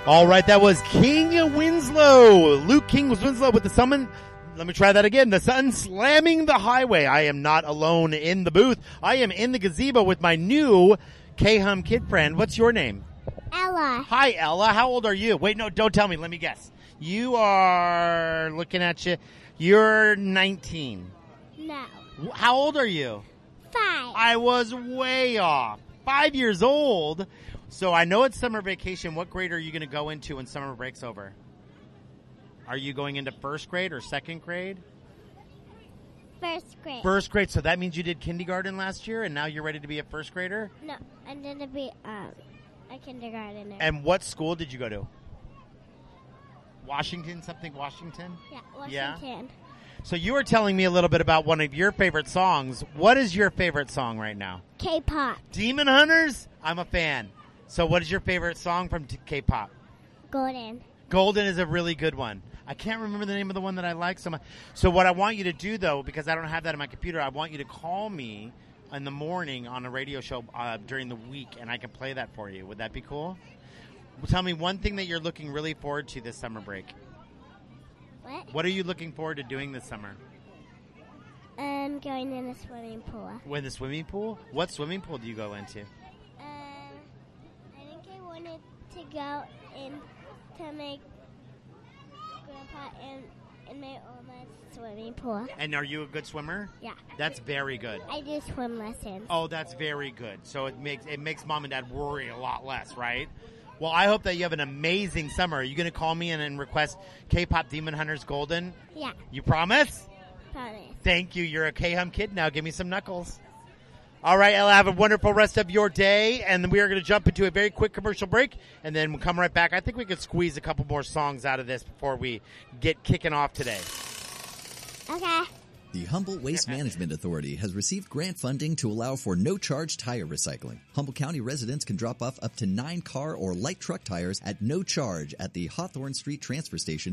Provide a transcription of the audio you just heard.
All right, that was King Winslow. Luke King was Winslow with the summon. Let me try that again. The sun slamming the highway. I am not alone in the booth. I am in the gazebo with my new K-Hum kid friend. What's your name? Ella. Hi, Ella. How old are you? Wait, no, don't tell me. Let me guess. You are, looking at you, you're 19. No. How old are you? 5. I was way off. 5 years old. So I know it's summer vacation. What grade are you going to go into when summer break's over? Are you going into first grade or second grade? First grade. First grade. So that means you did kindergarten last year and now you're ready to be a first grader? No, I'm going to be a kindergartner. And what school did you go to? Washington? Yeah, Washington. So you were telling me a little bit about one of your favorite songs. What is your favorite song right now? K-pop. Demon Hunters? I'm a fan. So what is your favorite song from K-pop? Golden. Golden is a really good one. I can't remember the name of the one that I like so much. So what I want you to do, though, because I don't have that in my computer, I want you to call me in the morning on a radio show during the week, and I can play that for you. Would that be cool? Tell me one thing that you're looking really forward to this summer break. What are you looking forward to doing this summer? Going in a swimming pool. In the swimming pool? What swimming pool do you go into? I think I wanted to go in to make Grandpa and my Oma's swimming pool. And are you a good swimmer? Yeah. That's very good. I do swim lessons. Oh, that's very good. So it makes mom and dad worry a lot less, right? Well, I hope that you have an amazing summer. Are you going to call me and request K-Pop Demon Hunters Golden? Yeah. You promise? Promise. Thank you. You're a K-Hum kid now. Give me some knuckles. All right, Ella, have a wonderful rest of your day. And we are going to jump into a very quick commercial break, and then we'll come right back. I think we could squeeze a couple more songs out of this before we get kicking off today. Okay. The Humboldt Waste Management Authority has received grant funding to allow for no-charge tire recycling. Humboldt County residents can drop off up to 9 car or light truck tires at no charge at the Hawthorne Street Transfer Station